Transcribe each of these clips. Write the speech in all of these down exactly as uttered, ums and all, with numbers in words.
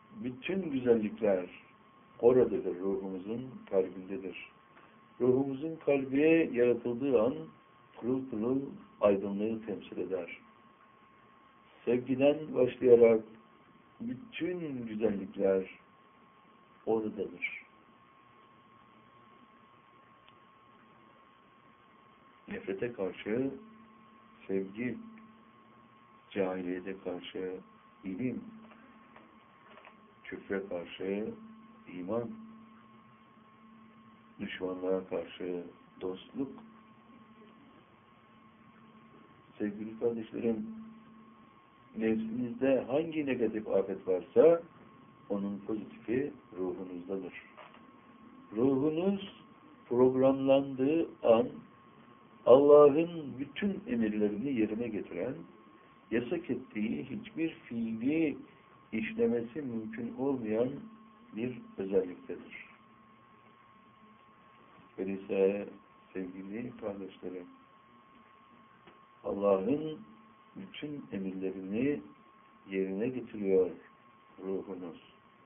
bütün güzellikler oradadır, ruhumuzun kalbindedir. Ruhumuzun kalbi yaratıldığı an pırıl pırıl aydınlığı temsil eder. Sevgiden başlayarak bütün güzellikler oradadır. Nefrete karşı sevgi, cahiliyete karşı ilim, küfre karşı iman, düşmanlığa karşı dostluk. Sevgili kardeşlerim, nefsinizde hangi negatif afet varsa onun pozitifi ruhunuzdadır. Ruhunuz programlandığı an Allah'ın bütün emirlerini yerine getiren, yasak ettiği hiçbir fiili işlemesi mümkün olmayan bir özelliktedir. Öyleyse sevgili kardeşlerim, Allah'ın bütün emirlerini yerine getiriyor ruhunuz.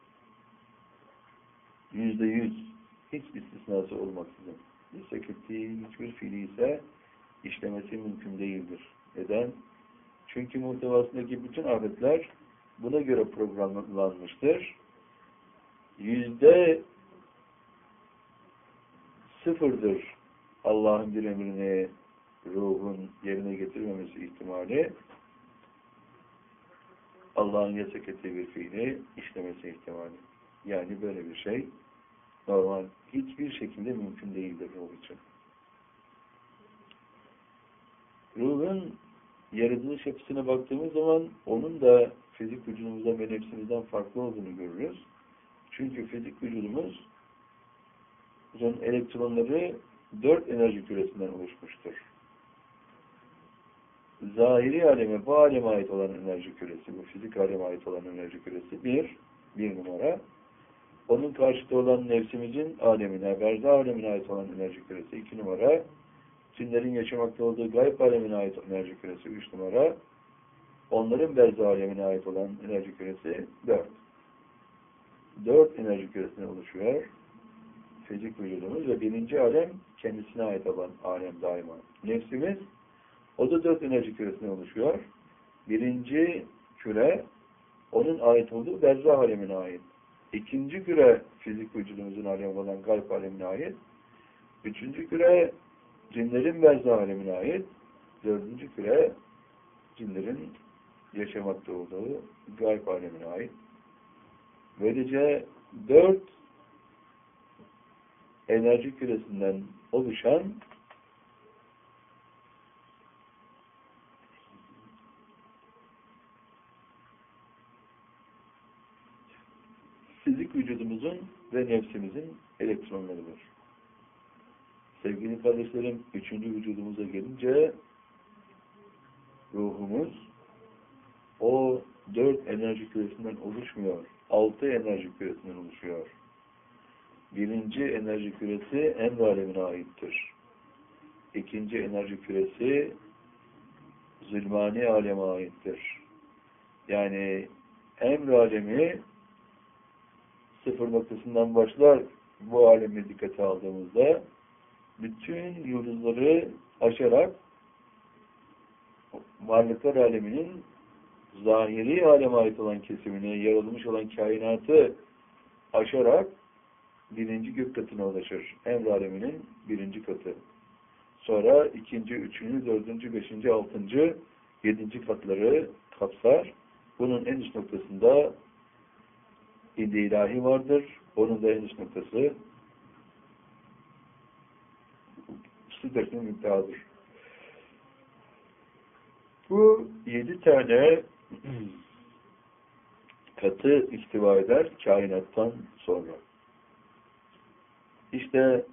Yüzde yüz, hiç istisnası olmaksızın. Yasak ettiği hiçbir fiili ise işlemesi mümkün değildir. Neden? Çünkü muhtevasındaki bütün afetler buna göre programlanmıştır. Yüzde sıfırdır Allah'ın bir emrini ruhun yerine getirmemesi ihtimali, Allah'ın yasak ettiği bir fiili işlemesi ihtimali. Yani böyle bir şey normal, hiçbir şekilde mümkün değildir ruh için. Ruhun yaratılış yapısına baktığımız zaman onun da fizik vücudumuzdan ve nefsimizden farklı olduğunu görürüz. Çünkü fizik vücudumuz elektronları dört enerji küresinden oluşmuştur. Zahiri aleme, bu aleme ait olan enerji küresi, bu fizik aleme ait olan enerji küresi bir, bir numara. Onun karşıtı olan nefsimizin alemine, berzah alemine ait olan enerji küresi iki numara. Cinlerin yaşamakta olduğu gayb alemine ait enerji küresi üç numara. Onların berzah alemine ait olan enerji küresi dört. Dört enerji küresinden oluşuyor fizik vücudumuz ve birinci alem kendisine ait olan alem daima. Nefsimiz, o da dört enerji küresinden oluşuyor. Birinci küre, onun ait olduğu berzah alemine ait. İkinci küre, fizik vücudumuzun alemi olan gayb alemine ait. Üçüncü küre, cinlerin berzah alemine ait. Dördüncü küre, cinlerin yaşamakta olduğu gayb alemine ait. Böylece dört enerji küresinden oluşan fizik vücudumuzun ve nefsimizin elektronlarıdır. Sevgili kardeşlerim, üçüncü vücudumuza gelince ruhumuz o dört enerji küresinden oluşmuyor. Altı enerji küresinden oluşuyor. Birinci enerji küresi emr alemine aittir. İkinci enerji küresi zulmani aleme aittir. Yani emr alemi sıfır noktasından başlar bu alemi dikkate aldığımızda bütün yıldızları aşarak varlıklar aleminin zahiri aleme ait olan kesimine, yaratılmış olan kainatı aşarak birinci gök katına ulaşır. Emr aleminin birinci katı. Sonra ikinci, üçüncü, dördüncü, beşinci, altıncı, yedinci katları kapsar. Bunun en üst noktasında İndi ilahi vardır. Onun da en üst noktası Sidretül Münteha'dır. Bu yedi tane katı istiva eder kainattan sonra. İşte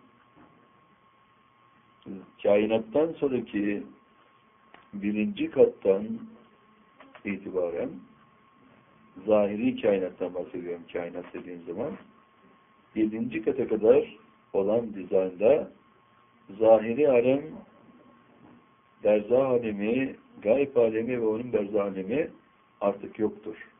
kainattan sonraki birinci kattan itibaren zahiri kainattan bahsediyorum, kainat dediğim zaman yedinci kata kadar olan dizaynda zahiri alem, berzah alemi, gayb alemi ve onun berzah alemi artık yoktur.